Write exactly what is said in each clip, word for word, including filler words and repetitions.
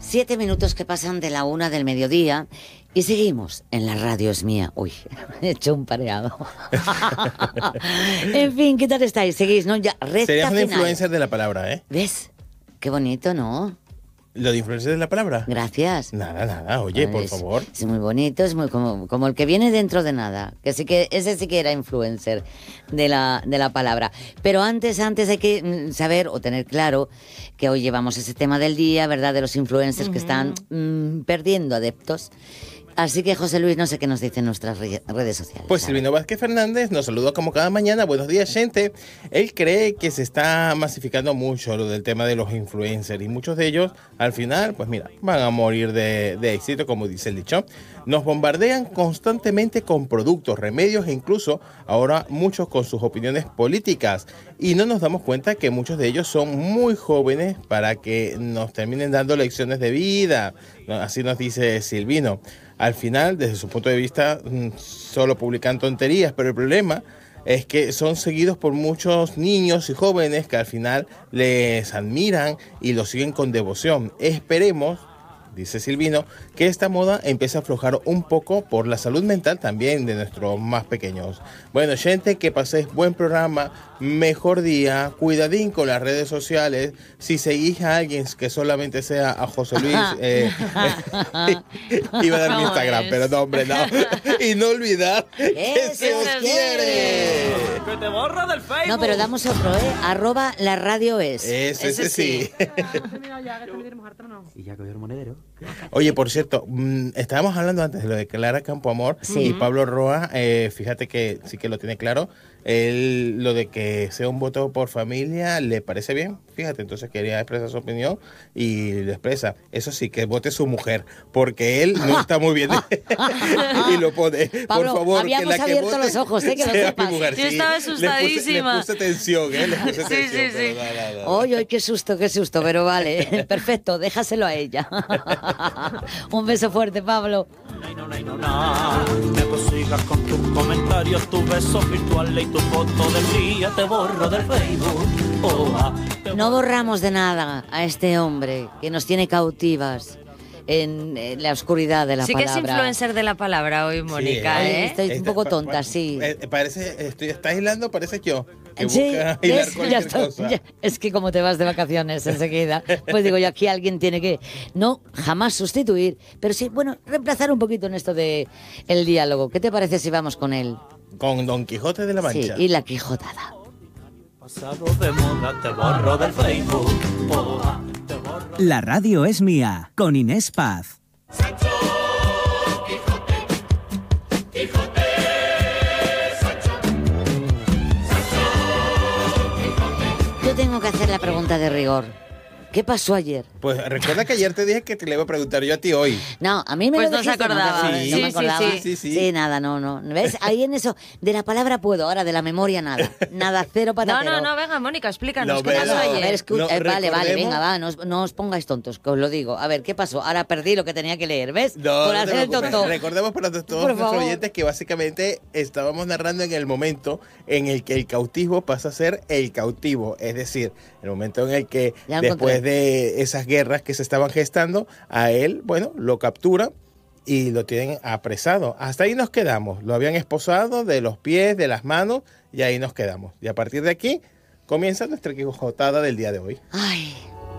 Siete minutos que pasan de la una del mediodía y seguimos en La Radio Es Mía. Uy, he hecho un pareado. En fin, ¿qué tal estáis? Seguís, ¿no? Ya, recta Serías una final. influencer de la palabra, ¿eh? ¿Ves? Qué bonito, ¿no? ¿Lo de influencer de la palabra? Gracias. Nada, nada. Oye, por es, favor. Es muy bonito, es muy como, como el que viene dentro de nada. Que sí que ese sí que era influencer de la, de la palabra. Pero antes, antes hay que mm, saber o tener claro que hoy llevamos ese tema del día, ¿verdad? De los influencers uh-huh. que están mm, perdiendo adeptos. Así que, José Luis, no sé qué nos dicen nuestras re- redes sociales. Pues Silvino Vázquez Fernández nos saluda como cada mañana. Buenos días, gente. Él cree que se está masificando mucho lo del tema de los influencers y muchos de ellos, al final, pues mira, van a morir de, de éxito, como dice el dicho. Nos bombardean constantemente con productos, remedios e incluso ahora muchos con sus opiniones políticas. Y no nos damos cuenta que muchos de ellos son muy jóvenes para que nos terminen dando lecciones de vida. Así nos dice Silvino. Al final, desde su punto de vista, solo publican tonterías, pero el problema es que son seguidos por muchos niños y jóvenes que al final les admiran y los siguen con devoción. Esperemos, dice Silvino, que esta moda empiece a aflojar un poco por la salud mental también de nuestros más pequeños. Bueno, gente, que paséis buen programa, mejor día, cuidadín con las redes sociales. Si seguís a alguien que solamente sea a José Luis, eh, iba a dar mi Instagram, pero no, hombre, no. Y no olvidar que se os quiere. Que te borra del Facebook. No, pero damos otro, ¿eh? Arroba La Radio Es. Ese, ese sí. Y ya cogió el monedero. Oye, por cierto, mmm, estábamos hablando antes de lo de Clara Campoamor sí. y Pablo Roa, eh, fíjate que sí que lo tiene claro. Él, lo de que sea un voto por familia, le parece bien, fíjate, entonces quería expresar su opinión y lo expresa. Eso sí, que vote su mujer, porque él no está muy bien. Y lo pone, Pablo, por favor, habíamos que la que abierto vote los ojos, ¿eh? Que lo sea sepas. mi mujer. Yo Sí, estaba asustadísima. Le puse, le puse tensión, ¿eh? Le puse Sí, tensión, sí, pero sí. nada, nada. Oye, oye, qué susto, qué susto, pero vale, perfecto, déjaselo a ella. Un beso fuerte, Pablo. No, no, no, no. Me consigas con tus comentarios, tus besos virtuales y tu foto del día. Te borro del Facebook. Oh, ah, te No borramos de nada a este hombre que nos tiene cautivas en, en la oscuridad de la sí palabra. Sí que es influencer de la palabra hoy, Mónica, Sí, ¿eh? Estoy un poco tonta, sí. Eh, parece, estoy, está hilando, parece yo. Que Sí, busca hilar ¿ves? cualquier Ya está, cosa. ya. Es que como te vas de vacaciones enseguida, pues digo yo, aquí alguien tiene que, no jamás sustituir, pero sí, bueno, reemplazar un poquito en esto de el diálogo. ¿Qué te parece si vamos con él? Con Don Quijote de la Mancha. Sí, y la Quijotada. pasado de moda, te borro del Facebook. Oh, ah, te borro. La Radio Es Mía, con Inés Paz. Sancho Quijote, Quijote, Sancho, Sancho Quijote. Yo tengo que hacer la pregunta de rigor. ¿Qué pasó ayer? Pues recuerda que ayer te dije que te le iba a preguntar yo a ti hoy. No, a mí me Pues lo no se dijiste, acordaba. No, Sí, no me sí, acordaba. sí, sí, sí. Sí, nada, no, no. ¿Ves? Ahí en eso, de la palabra puedo, ahora de la memoria nada. Nada, cero No, patatero. no, no, venga, Mónica, explícanos. No, ¿Qué pero- pasó A ayer? ver, escu- No, eh, vale, vale, recordemos- venga, va, no os, no os pongáis tontos, que os lo digo. A ver, ¿qué pasó? Ahora perdí lo que tenía que leer, ¿ves? No, Por no te hacer el preocupes. tonto. Recordemos para todos Por nuestros favor. oyentes que básicamente estábamos narrando en el momento en el que el cautivo pasa a ser el cautivo. Es decir, el momento en el que Ya lo después encontré. de esas guerras que se estaban gestando, a él, bueno, lo capturan y lo tienen apresado. Hasta ahí nos quedamos. Lo habían esposado de los pies, de las manos, y ahí nos quedamos. Y a partir de aquí comienza nuestra quijotada del día de hoy. Ay,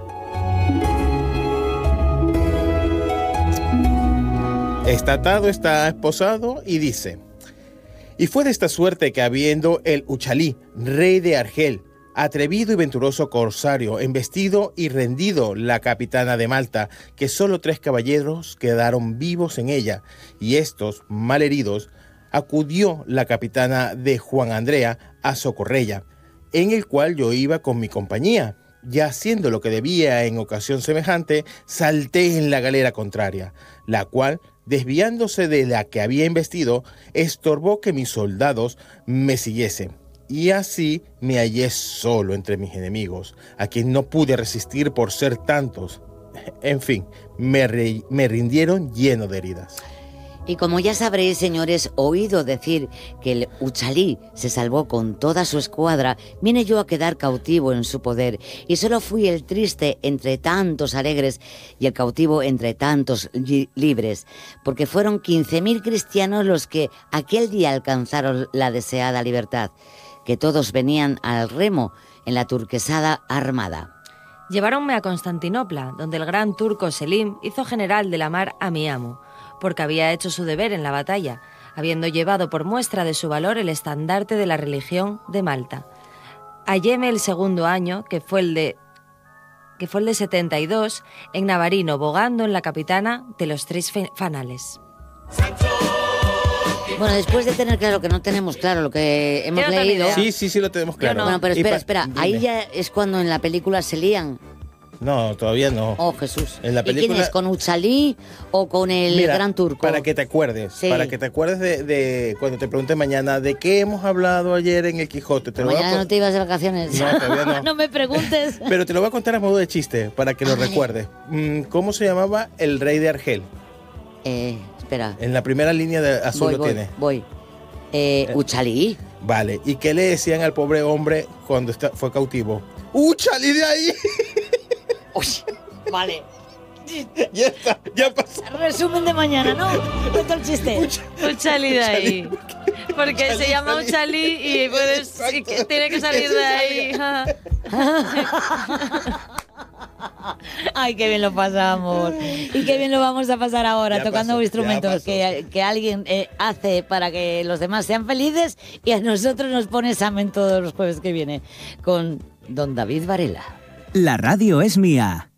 Está atado, está esposado y dice: y fue de esta suerte que habiendo el Uchalí, rey de Argel, atrevido y venturoso corsario, embestido y rendido la capitana de Malta, que solo tres caballeros quedaron vivos en ella, y estos, mal heridos, acudió la capitana de Juan Andrea a socorrella, en el cual yo iba con mi compañía. Ya haciendo lo que debía en ocasión semejante, salté en la galera contraria, la cual, desviándose de la que había embestido, estorbó que mis soldados me siguiesen. Y así me hallé solo entre mis enemigos, a quien no pude resistir por ser tantos. En fin, me, re- me rindieron lleno de heridas. Y como ya sabréis, señores, oído decir que el Uchalí se salvó con toda su escuadra, vine yo a quedar cautivo en su poder, y solo fui el triste entre tantos alegres y el cautivo entre tantos li- libres, porque fueron quince mil cristianos los que aquel día alcanzaron la deseada libertad, que todos venían al remo en la turquesada armada. Lleváronme a Constantinopla, donde el gran turco Selim hizo general de la mar a mi amo, porque había hecho su deber en la batalla, habiendo llevado por muestra de su valor el estandarte de la religión de Malta. Halléme el segundo año, que fue el de que fue el de setenta y dos, en Navarino, bogando en la capitana de los tres fe- fanales. Bueno, después de tener claro que no tenemos claro lo que hemos Yo no tengo leído... idea. Sí, sí, sí lo tenemos claro. no. Bueno, pero Y espera, pa- espera, dime. ahí ya es cuando en la película se lían. No, todavía no. Oh, Jesús. En la ¿Y quién película- es? ¿Con Uchalí o con el Mira, gran turco? para que te acuerdes, Sí. para que te acuerdes de, de cuando te pregunte mañana de qué hemos hablado ayer en el Quijote. Te lo voy a Mañana con- no te ibas de vacaciones. No, todavía no. No me preguntes. Pero te lo voy a contar a modo de chiste, para que lo Ah, vale. recuerdes. Mm, ¿Cómo se llamaba el rey de Argel? Eh, espera. En la primera línea de azul voy, lo voy, tiene. voy. Eh, Uchalí. Vale, ¿y qué le decían al pobre hombre cuando está- fue cautivo? ¡Uh, salí de ahí! Uy, vale. ya está, ya pasó. Resumen de mañana, ¿no? Cuento el chiste. Uchalí de ahí. Porque Uchalí, se llama Uchalí. Uchalí y, puedes, y que tiene que salir de ahí. Ay, qué bien lo pasamos. Y qué bien lo vamos a pasar ahora, Ya tocando pasó, ya instrumentos pasó. que, que alguien eh, hace para que los demás sean felices y a nosotros nos pone examen todos los jueves que viene con don David Varela. La radio es mía,